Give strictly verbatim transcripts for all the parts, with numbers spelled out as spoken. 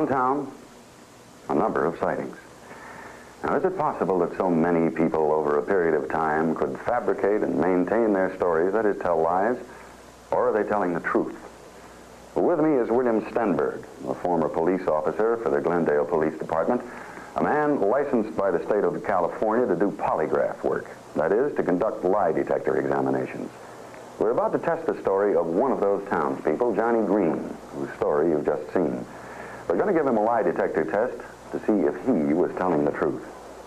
Downtown, a number of sightings. Now, is it possible that so many people over a period of time could fabricate and maintain their stories, that is, tell lies, or are they telling the truth? Well, with me is William Stenberg, a former police officer for the Glendale Police Department, a man licensed by the state of California to do polygraph work, that is, to conduct lie detector examinations. We're about to test the story of one of those townspeople, Johnny Green, whose story you've just seen. We're going to give him a lie detector test to see if he was telling the truth.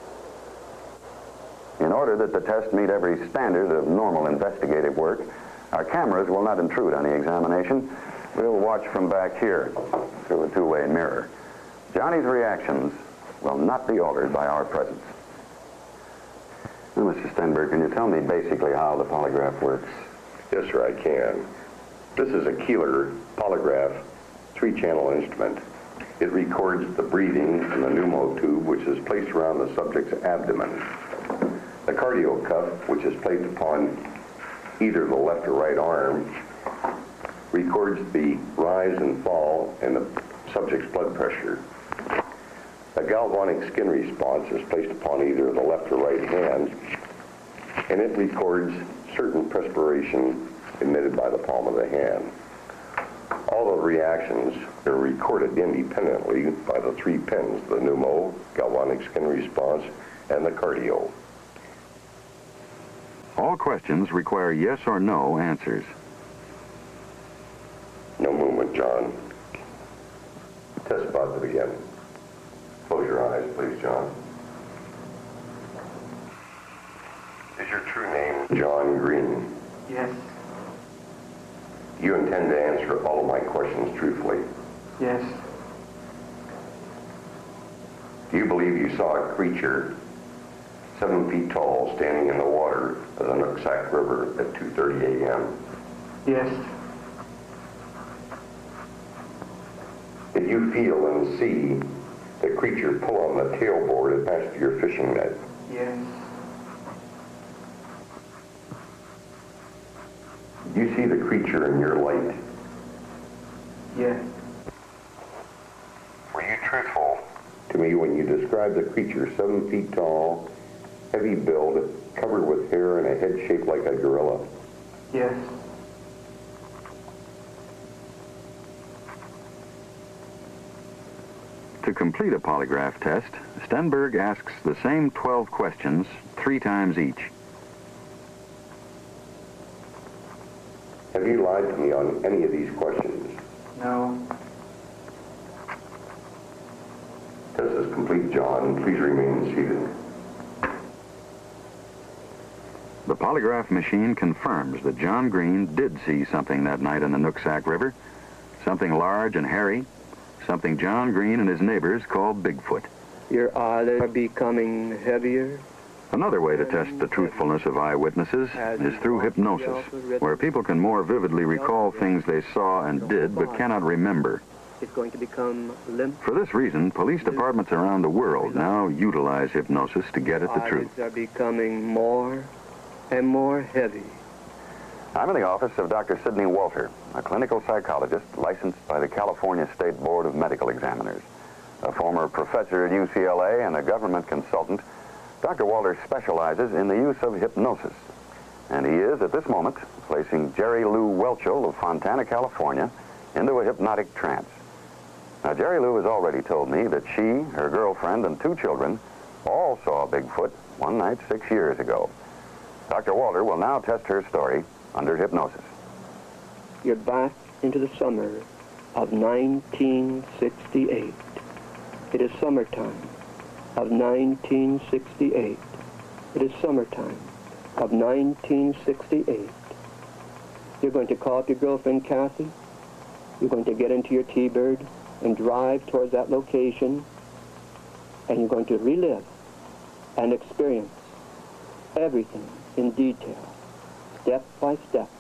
In order that the test meet every standard of normal investigative work, our cameras will not intrude on the examination. We'll watch from back here through a two-way mirror. Johnny's reactions will not be altered by our presence. Now, Mister Stenberg, can you tell me basically how the polygraph works? Yes, sir, I can. This is a Keeler polygraph three-channel instrument. It records the breathing in the pneumo tube, which is placed around the subject's abdomen. The cardio cuff, which is placed upon either the left or right arm, records the rise and fall in the subject's blood pressure. A galvanic skin response is placed upon either the left or right hand, and it records certain perspiration emitted by the palm of the hand. All the reactions are recorded independently by the three pins, the pneumo, galvanic skin response, and the cardio. All questions require yes or no answers. No movement, John. Test about to begin. Close your eyes, please, John. Is your true name John Green? Yes. You intend to answer all of my questions truthfully? Yes. Do you believe you saw a creature seven feet tall standing in the water of the Nooksack River at two thirty a m? Yes. Did you feel and see the creature pull on the tailboard attached to your fishing net? Yes. Did you see the creature in your light? Yes. Were you truthful to me when you described the creature seven feet tall, heavy build, covered with hair and a head shaped like a gorilla? Yes. To complete a polygraph test, Stenberg asks the same twelve questions three times each. Have you lied to me on any of these questions? No. Test is complete, John. Please remain seated. The polygraph machine confirms that John Green did see something that night in the Nooksack River, something large and hairy, something John Green and his neighbors called Bigfoot. Your eyelids are becoming heavier. Another way to test the truthfulness of eyewitnesses is through hypnosis, where people can more vividly recall things they saw and did but cannot remember. It's going to become limp. For this reason, police departments around the world now utilize hypnosis to get at the truth. Eyelids are becoming more and more heavy. I'm in the office of Doctor Sidney Walter, a clinical psychologist licensed by the California State Board of Medical Examiners. A former professor at U C L A and a government consultant, Doctor Walter specializes in the use of hypnosis. And he is, at this moment, placing Jerry Lou Welchel of Fontana, California, into a hypnotic trance. Now, Jerry Lou has already told me that she, her girlfriend, and two children all saw Bigfoot one night six years ago. Doctor Walter will now test her story under hypnosis. You're back into the summer of nineteen sixty-eight. It is summertime of nineteen sixty-eight. It is summertime of nineteen sixty-eight. You're going to call up your girlfriend, Kathy. You're going to get into your T-Bird and drive towards that location, and you're going to relive and experience everything in detail, step by step,